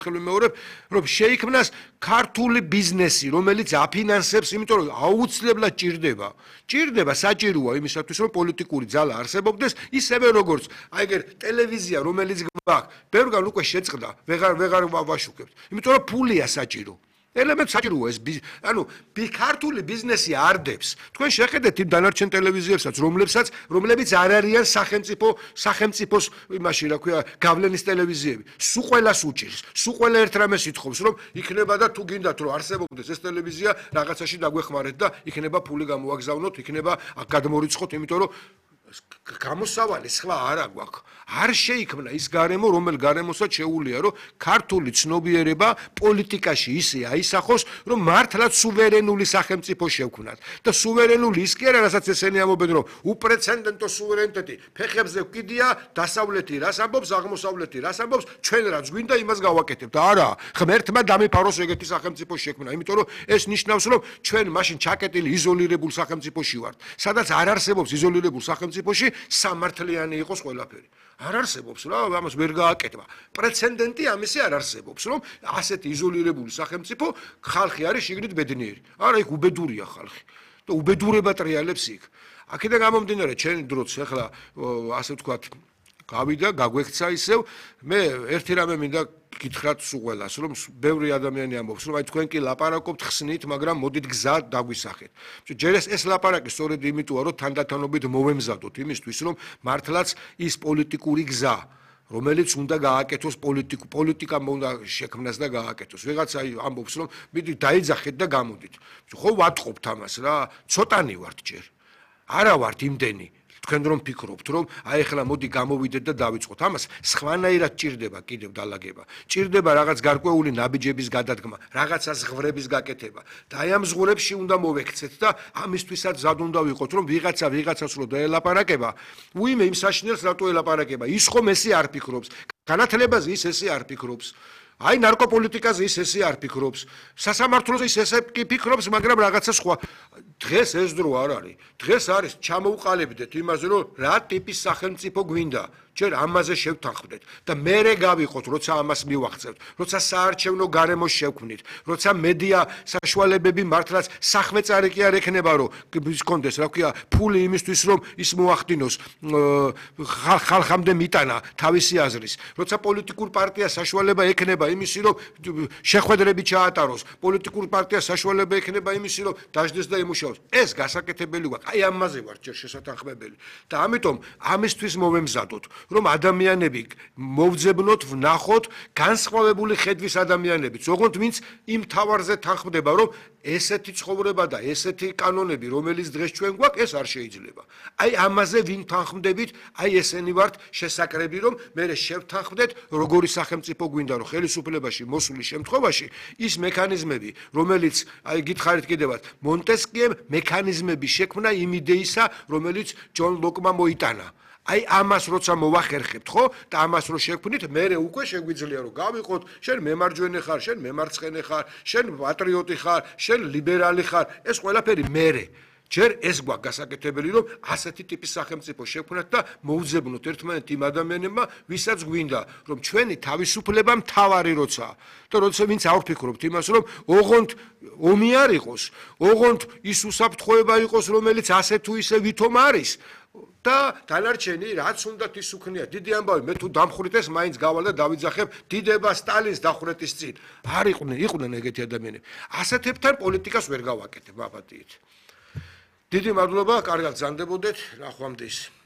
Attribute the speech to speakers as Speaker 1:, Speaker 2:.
Speaker 1: მეორებ რომ შეიქმნას ქართული ბიზნესი რომელიც აფინანსებს იმიტომ რომ აუცილებლად ჭირდება საჭიროა იმისათვის რომ პოლიტიკური ძალა არსებობდეს ისევე როგორც აი ეგ ტელევიზია რომელიც გვაქვს ბევრგან უკვე შეწყდა ვეღარ ვაშუქებთ იმიტომ რომ ფულია საჭირო ელემენტ საჭიროა ეს ანუ ქართული ბიზნესი არდებს თქვენ შეხედეთ იმ დანარჩენ ტელევიზიებსაც რომლებიც არ არიან სახელმწიფოს იმაში რა ქვია გავლენის ტელევიზიები სულ ყველას უჭირს სულ ყველა ერთ რამეს ითხოვს რომ იქნება და თუ გინდათ რომ არსებობდეს ეს ტელევიზია რაღაცაში დაგვეხმარეთ და იქნება ფული გამოაგზავნოთ იქნება გადმორიცხოთ იმიტომ რომ გამოსავალი სხვა არა გვაქვს არ შეიქმნა ის გარემო რომელ გარემოსაც შეუულია რომ ქართული ცნობიერება პოლიტიკაში ისე აისახოს რომ მართლაც სუვერენული სახელმწიფო შევქმნათ და სუვერენული ის კი არა რასაც ესენი ამობენ რომ უპრეცედენტო სუვერენიტეტი ფეხებზე ვკიდია დასავლეთი რას ამბობს აღმოსავლეთი რას ამბობს ჩვენ რაც გვინდა იმას გავაკეთებთ არა ღმერთმა დამეფაროს ეგეთი სახელმწიფო შექმნა იმიტომ რომ ეს ნიშნავს რომ ჩვენ მაშინ ჩაკეტილი იზოლირებულ სახელმწიფოში ვართ სადაც არ არსებობს იზოლირებულ სახელმწიფოში სამართლიანი იყოს ყველაფერი არ არსებობს რა ამას ვერ გააკეთება პრეცედენტი ამისი არ არსებობს რომ ასეთი იზოლირებული სახელმწიფო ხალხი არის შიგნით ბედნიერი არა იქ უბედურია ხალხი და უბედურება ტრიალებს იქ აქედან გამომდინარე ჩემი დროც ახლა ასე ვთქვათ გავიდა გაგვექცა ისევ მე ერთი რამე მინდა გითხრათ სულ ყველას რომ ბევრი ადამიანი ამბობს რომ აი თქვენ კი ლაპარაკობთ ხსნით მაგრამ მოდით გზა დაგვისახეთ ჯერ ეს ლაპარაკი სწორედ იმიტოა რომ თანდათანობით მოვემზადოთ იმისთვის რომ მართლაც ის პოლიტიკური გზა რომელიც უნდა გააკეთოს პოლიტიკამ უნდა შექმნას და გააკეთოს ვიღაცა ამბობს რომ მიდი დაიძახეთ და გამოდით ხო ვატყობთ ამას რა ცოტანი ვართ ჯერ არა ვართ იმდენი თქვენ რომ ფიქრობთ რომ აი ახლა მოდი გამოვიდეთ და დავიწყოთ ამას სხვანაირად ჭირდება კიდევ დალაგება ჭირდება რაღაც გარკვეული ნაბიჯების გადადგმა რაღაცას ღვრების გაკეთება და აი ამ ღვრებში უნდა მოვექცეთ და ამისთვისაც ზად უნდა ვიყოთ რომ ვიღაცას რო დაელაპარაკება უიმე იმ საშინელს რატო ელაპარაკება ის ხომ ესე არ ფიქრობს განათლებაზე ის ესე არ ფიქრობს აი ნარკოპოლიტიკაზე ის ესე არ ფიქრობს სასამართლოზე ის ესე კი ფიქრობს მაგრამ რაღაცა სხვა დღეს ეს დრო არ არის დღეს არის ჩამოუყალიბდეთ იმაზე რომ რა ტიპის სახელმწიფო გვინდა ჯერ ამაზე შევთანხმდეთ და მერე გავიყოთ როცა ამას მივახცევთ როცა საარჩევნო გარემოს შევქმნით როცა მედია საშუალებები მართლაც სახვეწარი კი არ ექნება რომ გქონდეს რა ქვია ფული იმისთვის რომ ის მოახდინოს ხალხამდე მიტანა თავისი აზრის როცა პოლიტიკურ პარტიას საშუალება ექნება იმისი რომ შეხვედრები ჩაატაროს პოლიტიკურ პარტიას საშუალება ექნება იმისი რომ დაждდეს და იმუშაოს ეს გასაკეთებელი გვაქვს აი ამაზე ვარ ჯერ შესათანხმებელი და ამიტომ ამისთვის მოვემზადოთ რომ ადამიანები მოვძებნოთ ვნახოთ განსხვავებული ხედვის ადამიანებიც ოღონდ ვინც იმ თავარზე თანხმდება რომ ესეთი ცხოვრება და ესეთი კანონები რომელიც დღეს ჩვენ გვაქვს ეს არ შეიძლება აი ამაზე ვინ თანხმდებით აი ესენი ვართ შესაკრები რომ მე შევთანხმდეთ როგორი სახელმწიფო გვინდა რომ ხელისუფლებაში მოსulis შემთხვევაში ის მექანიზმები რომელიც აი გითხარით კიდევაც მონტესკიემ მექანიზმები შექმნა იმ იდეისა რომელიც ჯონ ლოკმა მოიტანა აი ამას როცა მოვახერხებთ ხო და ამას რო შევქმნით მე უკვე შეგვიძლია რომ გავიყოთ შენ მემარჯვენე ხარ შენ მემარცხენე ხარ შენ პატრიოტი ხარ შენ ლიბერალი ხარ ეს ყველაფერი მე ჯერ ეს გვაქვს გასაკეთებელი რომ ასეთი ტიპის სახელმწიფო შევქმნათ და მოუძებნოთ ერთმანეთ იმ ადამიანებმა ვისაც გვინდა რომ ჩვენი თავისუფლება მთავარი როცაა და როცა ვინც არ ვფიქრობთ იმას რომ ოღონდ ომი არ იყოს ოღონდ ის უსაფრთხოება იყოს რომელიც ასე თუ ისე ვითომ არის და დანარჩენი რაც უნდათ ის უქნია დიდი ამბავი მე თუ დამხრით ეს მაინც გავალ და დავიძახებ დიდება სტალინს დახვრეტის წინ არ იყვნენ ეგეთი ადამიანები ასეთებთან პოლიტიკას ვერ გავაკეთებ აბადიეთ დიდი მადლობა კარგად გზანდებოდეთ ნახვამდის